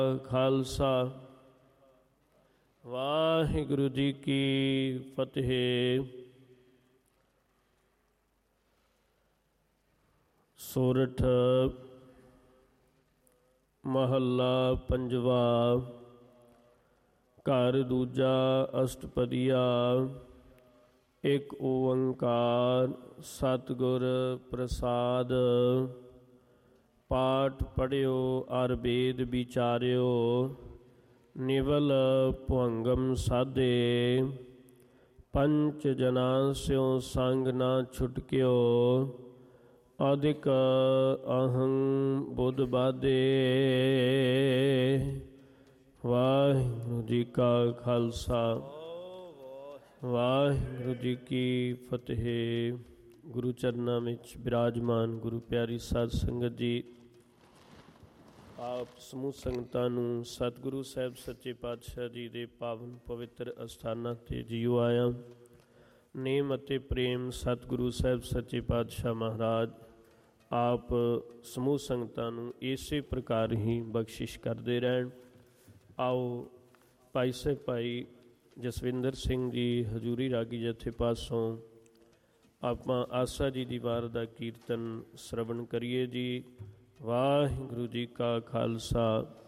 ਖਾਲਸਾ ਵਾਹਿਗੁਰੂ ਜੀ ਕੀ ਫਤਿਹ। ਸੋਰਠ ਮਹੱਲਾ ਪੰਜਵਾ। ਘਰ ਦੂਜਾ ਅਸ਼ਟਪਦੀਆ। ਇੱਕ ਓੰਕਾਰ ਸਤਿਗੁਰ ਪ੍ਰਸਾਦ। ਪਾਠ ਪੜ੍ਹਿਓ ਅਰ ਵੇਦ ਵਿਚਾਰਿਓ। ਨਿਵਲ ਭੁਅੰਗਮ ਸਾਧੇ। ਪੰਚ ਜਨਾਂ ਸਿਉ ਸੰਗ ਨਾ ਛੁਟਕਿਓ। ਅਧਿਕ ਅਹੰ ਬੁੱਧ ਬਾਧੇ। ਵਾਹਿਗੁਰੂ ਜੀ ਕਾ ਖਾਲਸਾ ਵਾਹਿਗੁਰੂ ਜੀ ਕੀ ਫਤਿਹ। ਗੁਰੂ ਚਰਨਾਂ ਵਿੱਚ ਬਿਰਾਜਮਾਨ ਗੁਰੂ ਪਿਆਰੀ ਸਾਧ ਸੰਗਤ ਜੀ, ਆਪ ਸਮੂਹ ਸੰਗਤਾਂ ਨੂੰ ਸਤਿਗੁਰੂ ਸਾਹਿਬ ਸੱਚੇ ਪਾਤਸ਼ਾਹ ਜੀ ਦੇ ਪਾਵਨ ਪਵਿੱਤਰ ਅਸਥਾਨਾਂ 'ਤੇ ਜੀਓ ਆਇਆ। ਨੇਮ ਅਤੇ ਪ੍ਰੇਮ ਸਤਿਗੁਰੂ ਸਾਹਿਬ ਸੱਚੇ ਪਾਤਸ਼ਾਹ ਮਹਾਰਾਜ ਆਪ ਸਮੂਹ ਸੰਗਤਾਂ ਨੂੰ ਇਸੇ ਪ੍ਰਕਾਰ ਹੀ ਬਖਸ਼ਿਸ਼ ਕਰਦੇ ਰਹਿਣ। ਆਓ ਭਾਈ ਸਾਹਿਬ ਭਾਈ ਜਸਵਿੰਦਰ ਸਿੰਘ ਜੀ ਹਜ਼ੂਰੀ ਰਾਗੀ ਜਥੇ ਪਾਸੋਂ ਆਪਾਂ ਆਸਾ ਜੀ ਦੀ ਵਾਰ ਦਾ ਕੀਰਤਨ ਸਰਵਣ ਕਰੀਏ ਜੀ। ਵਾਹਿਗੁਰੂ ਜੀ ਕਾ ਖਾਲਸਾ